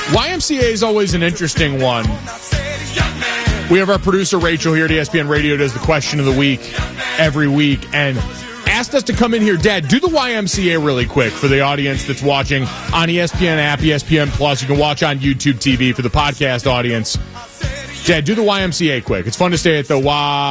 YMCA is always an interesting one. We have our producer Rachel here at ESPN Radio, does the question of the week every week, and asked us to come in here. Dad, do the YMCA really quick for the audience that's watching on ESPN app, ESPN Plus. You can watch on YouTube TV for the podcast audience. Dad, do the YMCA quick. It's fun to say it, the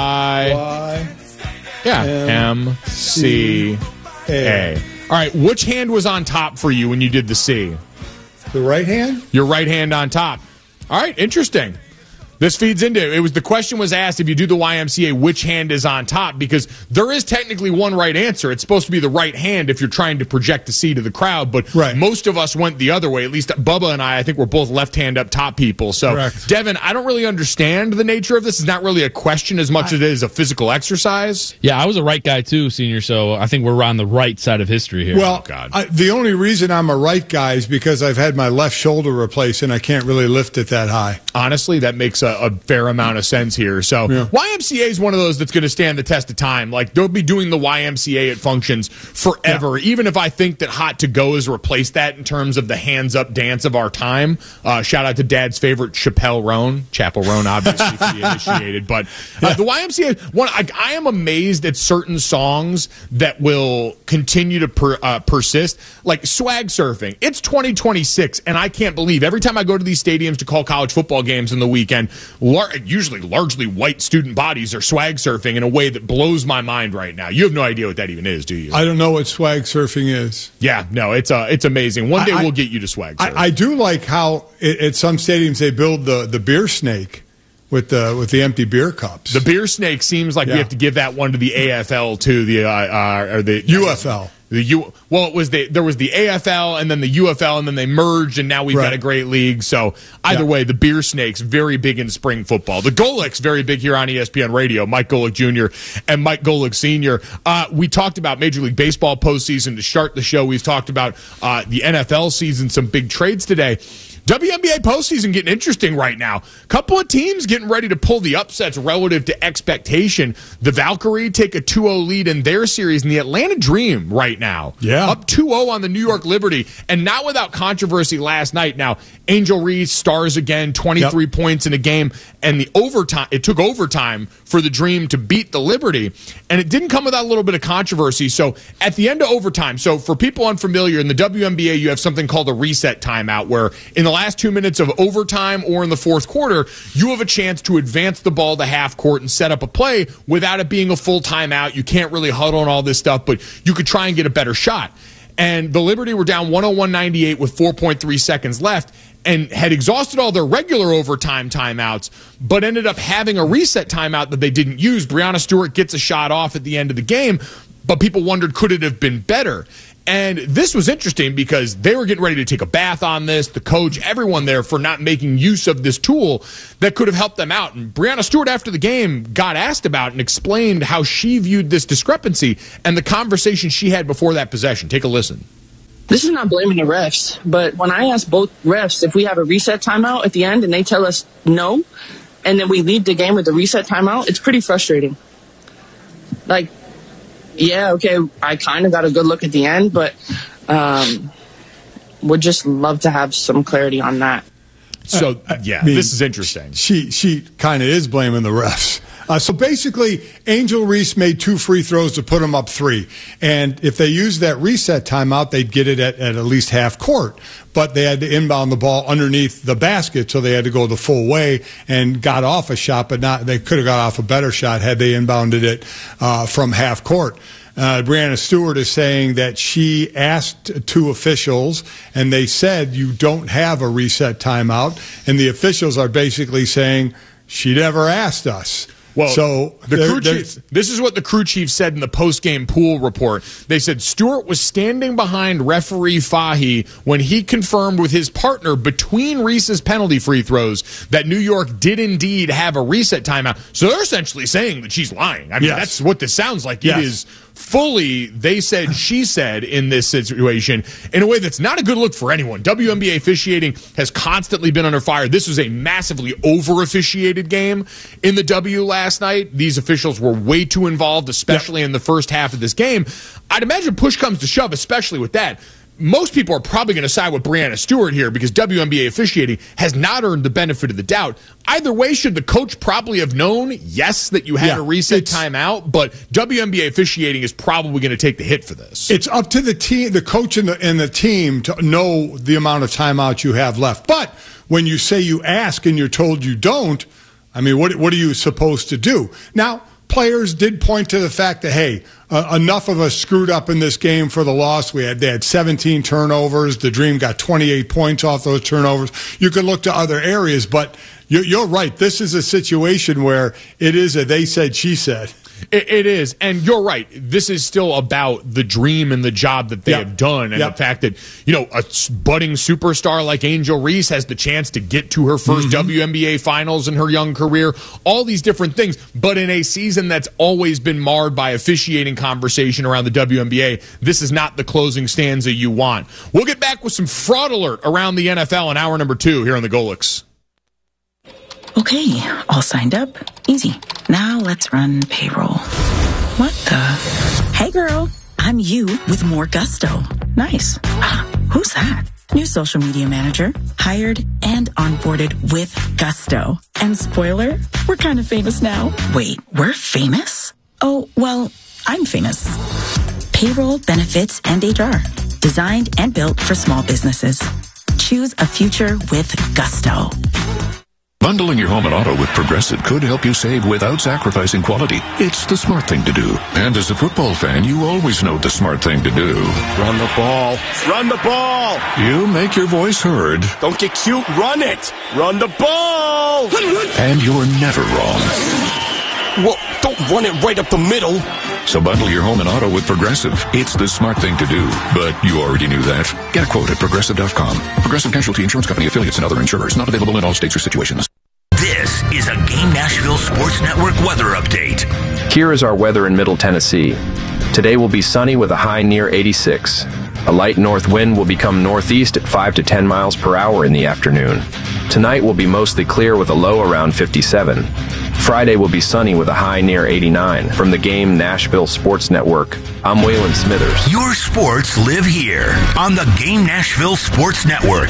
YMCA. All right, which hand was on top for you when you did the C? The right hand? Your right hand on top. All right, interesting. This feeds into it. The question was asked, if you do the YMCA, which hand is on top? Because there is technically one right answer. It's supposed to be the right hand if you're trying to project the C to the crowd, but most of us went the other way. At least Bubba and I think we're both left hand up top people. So, correct. Devin, I don't really understand the nature of this. It's not really a question as much as it is a physical exercise. Yeah, I was a right guy too, Senior, so I think we're on the right side of history here. Well, the only reason I'm a right guy is because I've had my left shoulder replaced and I can't really lift it that high. Honestly, that makes a fair amount of sense here. So YMCA is one of those that's going to stand the test of time. Like, they'll be doing the YMCA at functions forever. Yeah. Even if I think that Hot to Go has replaced that in terms of the hands up dance of our time. Shout out to Dad's favorite, Chappelle Roan. Chapel Roan, obviously, for the initiated. But the YMCA, I am amazed at certain songs that will continue to persist. Like swag surfing. It's 2026, and I can't believe every time I go to these stadiums to call college football games in the weekend, usually largely white student bodies are swag surfing in a way that blows my mind right now. You have no idea what that even is, do you? I don't know what swag surfing is. Yeah, no, it's amazing. One day we'll get you to swag surf. I do like how at some stadiums they build the beer snake with the empty beer cups. The beer snake seems like we have to give that one to the AFL too, the UFL. There was the AFL and then the UFL, and then they merged, and now we've got a great league. So either way, the beer snakes very big in spring football. The Golics very big here on ESPN Radio. Mike Golic Jr. and Mike Golic Sr. We talked about Major League Baseball postseason to start the show. We've talked about the NFL season, some big trades today. WNBA postseason getting interesting right now. Couple of teams getting ready to pull the upsets relative to expectation. The Valkyrie take a 2-0 lead in their series, and the Atlanta Dream right now. Yeah. Up 2-0 on the New York Liberty, and not without controversy last night. Now, Angel Reese stars again, 23 points in a game, and it took overtime for the Dream to beat the Liberty, and it didn't come without a little bit of controversy. So at the end of overtime, so for people unfamiliar, in the WNBA, you have something called a reset timeout, where in the last 2 minutes of overtime or in the fourth quarter, you have a chance to advance the ball to half court and set up a play without it being a full timeout. You can't really huddle and all this stuff, but you could try and get a better shot. And the Liberty were down 101-98 with 4.3 seconds left and had exhausted all their regular overtime timeouts, but ended up having a reset timeout that they didn't use. Breanna Stewart gets a shot off at the end of the game, but people wondered, could it have been better? And this was interesting because they were getting ready to take a bath on this, the coach, everyone there, for not making use of this tool that could have helped them out. And Breanna Stewart, after the game, got asked about and explained how she viewed this discrepancy and the conversation she had before that possession. Take a listen. This is not blaming the refs, but when I ask both refs if we have a reset timeout at the end and they tell us no, and then we leave the game with the reset timeout, it's pretty frustrating. Like, yeah, okay, I kind of got a good look at the end, but would just love to have some clarity on that. So, this is interesting. She kind of is blaming the refs. So basically, Angel Reese made 2 free throws to put them up 3. And if they used that reset timeout, they'd get it at least half court. But they had to inbound the ball underneath the basket, so they had to go the full way and got off a shot, but they could have got off a better shot had they inbounded it from half court. Breanna Stewart is saying that she asked 2 officials, and they said you don't have a reset timeout. And the officials are basically saying she never asked us. Well, so the crew chief, this is what the crew chief said in the post-game pool report. They said Stewart was standing behind referee Fahy when he confirmed with his partner between Reese's penalty free throws that New York did indeed have a reset timeout. So they're essentially saying that she's lying. I mean, that's what this sounds like. It is fully they said, she said in this situation in a way that's not a good look for anyone. WNBA officiating has constantly been under fire. This was a massively over-officiated game in the W last night. These officials were way too involved, especially in the first half of this game. I'd imagine push comes to shove, especially with that. most people are probably going to side with Breanna Stewart here because WNBA officiating has not earned the benefit of the doubt. Either way, should the coach probably have known, yes, that you had a reset timeout, but WNBA officiating is probably going to take the hit for this. It's up to the team, the coach and the team to know the amount of timeout you have left. But when you say you ask and you're told you don't, I mean, what are you supposed to do? Now, players did point to the fact that, hey, enough of us screwed up in this game for the loss. They had 17 turnovers. The Dream got 28 points off those turnovers. You could look to other areas, but you're right. This is a situation where it is a they said, she said. It is, and you're right. This is still about the Dream and the job that they have done, and the fact that, you know, a budding superstar like Angel Reese has the chance to get to her first WNBA finals in her young career, all these different things, but in a season that's always been marred by officiating conversation around the WNBA, this is not the closing stanza you want. We'll get back with some fraud alert around the NFL in hour number 2 here on the Golics. Okay, all signed up. Easy. Now let's run payroll. What the? Hey girl, I'm you with more gusto. Nice. Who's that? New social media manager. Hired and onboarded with gusto. And spoiler, we're kind of famous now. Wait, we're famous? Oh, well, I'm famous. Payroll, benefits, and HR. Designed and built for small businesses. Choose a future with gusto. Bundling your home and auto with Progressive could help you save without sacrificing quality. It's the smart thing to do. And as a football fan, you always know the smart thing to do. Run the ball. Run the ball. You make your voice heard. Don't get cute. Run it. Run the ball. And you're never wrong. Well, don't run it right up the middle. So bundle your home and auto with Progressive. It's the smart thing to do. But you already knew that. Get a quote at Progressive.com. Progressive Casualty Insurance Company, affiliates, and other insurers. Not available in all states or situations. This is a Game Nashville Sports Network weather update. Here is our weather in Middle Tennessee. Today will be sunny with a high near 86. A light north wind will become northeast at 5 to 10 miles per hour in the afternoon. Tonight will be mostly clear with a low around 57. Friday will be sunny with a high near 89. From the Game Nashville Sports Network, I'm Waylon Smithers. Your sports live here on the Game Nashville Sports Network.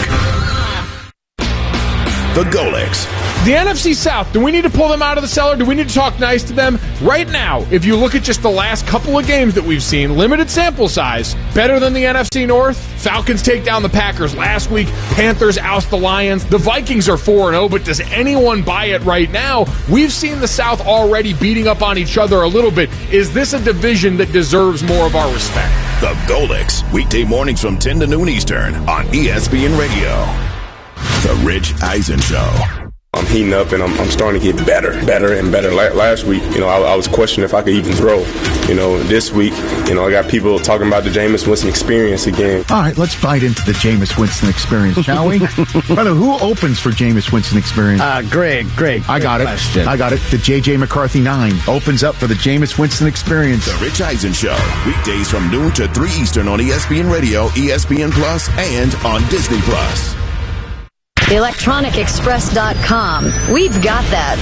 The Golics. The NFC South, do we need to pull them out of the cellar? Do we need to talk nice to them? Right now, if you look at just the last couple of games that we've seen, limited sample size, better than the NFC North. Falcons take down the Packers last week. Panthers oust the Lions. The Vikings are 4-0, but does anyone buy it right now? We've seen the South already beating up on each other a little bit. Is this a division that deserves more of our respect? The Golics, weekday mornings from 10 to noon Eastern on ESPN Radio. The Rich Eisen Show. I'm heating up and I'm starting to get better and better. Last week, I was questioning if I could even throw. This week, I got people talking about the Jameis Winston experience again. All right, let's bite into the Jameis Winston experience, shall we? Brother, who opens for Jameis Winston experience? Greg. I got it. The J.J. McCarthy 9 opens up for the Jameis Winston experience. The Rich Eisen Show, weekdays from noon to 3 Eastern on ESPN Radio, ESPN Plus, and on Disney Plus. ElectronicExpress.com. We've got that.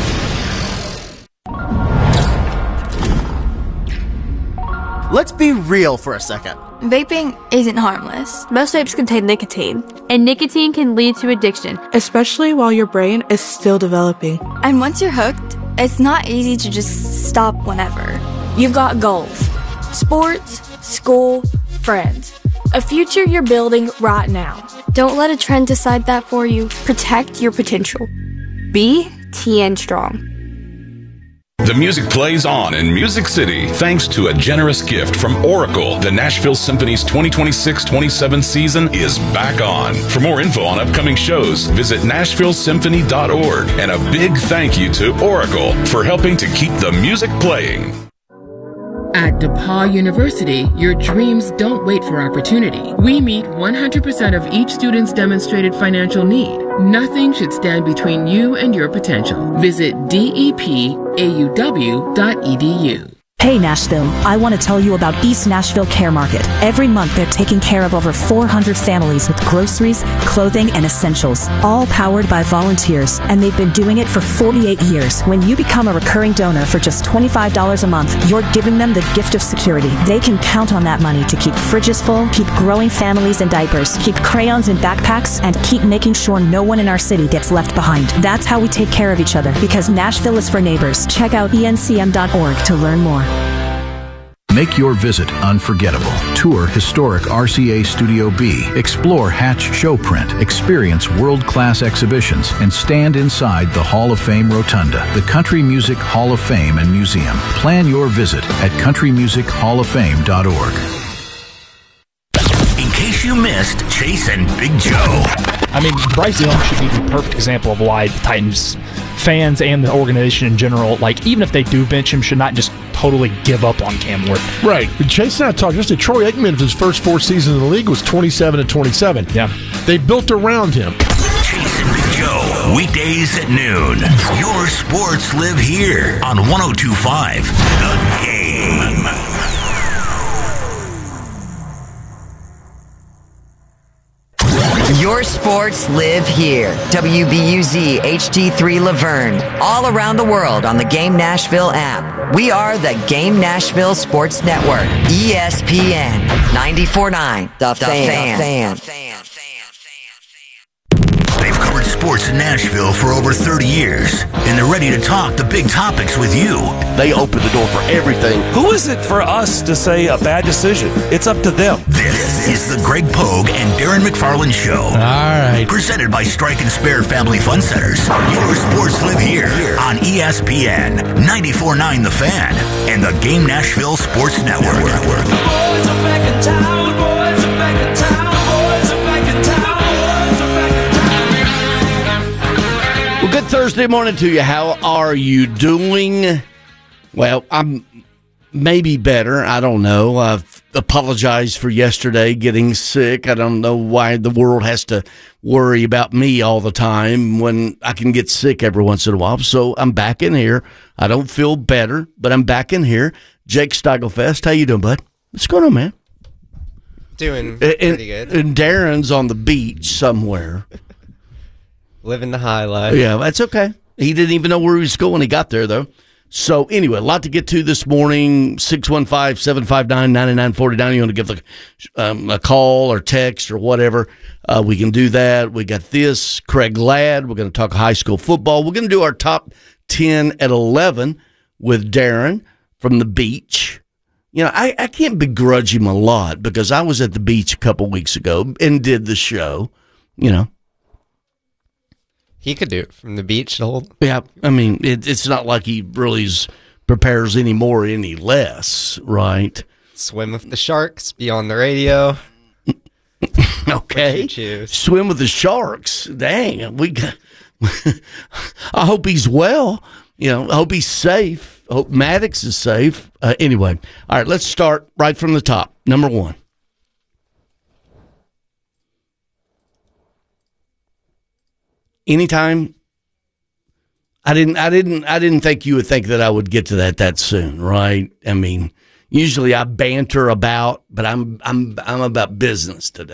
Let's be real for a second. Vaping isn't harmless. Most vapes contain nicotine, and nicotine can lead to addiction, especially while your brain is still developing. And once you're hooked, it's not easy to just stop whenever. You've got goals, sports, school, friends, a future you're building right now. Don't let a trend decide that for you. Protect your potential. Be TN Strong. The music plays on in Music City thanks to a generous gift from Oracle. The Nashville Symphony's 2026-27 season is back on. For more info on upcoming shows, visit NashvilleSymphony.org. And a big thank you to Oracle for helping to keep the music playing. At DePaul University, your dreams don't wait for opportunity. We meet 100% of each student's demonstrated financial need. Nothing should stand between you and your potential. Visit DEPAUW.edu. Hey Nashville, I want to tell you about East Nashville Care Market. Every month they're taking care of over 400 families with groceries, clothing, and essentials, all powered by volunteers, and they've been doing it for 48 years. When you become a recurring donor for just $25 a month, you're giving them the gift of security. They can count on that money to keep fridges full, keep growing families in diapers, keep crayons in backpacks, and keep making sure no one in our city gets left behind. That's how we take care of each other, because Nashville is for neighbors. Check out encm.org to learn more. Make your visit unforgettable. Tour historic RCA Studio B. Explore Hatch Showprint. Experience world-class exhibitions and stand inside the Hall of Fame Rotunda, the Country Music Hall of Fame and Museum. Plan your visit at countrymusichofoffame.org. In case you missed Chase and Big Joe. I mean, Bryce Young should be the perfect example of why the Titans fans and the organization in general, like, even if they do bench him, should not just totally give up on Cam Ward. Right. Chase and I talked yesterday. Troy Aikman, his first 4 seasons in the league, was 27-27. Yeah. They built around him. Chase and Big Joe, weekdays at noon. Your sports live here on 102.5 The Game. Your sports live here. WBUZ HD3 Laverne. All around the world on the Game Nashville app. We are the Game Nashville Sports Network. ESPN 94.9. The Fan. They've covered sports in Nashville for over 30 years, and they're ready to talk the big topics with you. They open the door for everything. Who is it for us to say a bad decision? It's up to them. This is the Greg Pogue and Darren McFarland Show. All right. Presented by Strike and Spare Family Fun Centers. Your sports live here on ESPN 94.9 The Fan and the Game Nashville Sports Network. Boys are back in town. Boys are back in town. Boys are back in town. Well, good Thursday morning to you. How are you doing? Well, I'm maybe better. I don't know. I've apologized for yesterday getting sick. I don't know why the world has to worry about me all the time when I can get sick every once in a while. So I'm back in here. I don't feel better, but I'm back in here. Jake Steigelfest, how you doing, bud? What's going on, man? Doing pretty good. And Darren's on the beach somewhere. Living the high life. Yeah, that's okay. He didn't even know where he was going when he got there, though. So, anyway, a lot to get to this morning. 615-759-9949. You want to give a call or text or whatever, we can do that. We got this. Craig Ladd. We're going to talk high school football. We're going to do our top 10 at 11 with Darren from the beach. You know, I can't begrudge him a lot because I was at the beach a couple weeks ago and did the show, you know. He could do it from the beach. Yeah, I mean, it's not like he really prepares any more, any less, right? Swim with the sharks, be on the radio. Okay. Swim with the sharks. Dang, I hope he's well. You know, I hope he's safe. I hope Maddox is safe. Anyway, all right, let's start right from the top. Number 1. Anytime, I didn't think you would think that I would get to that soon, right? I mean, usually I banter about, but I'm about business today.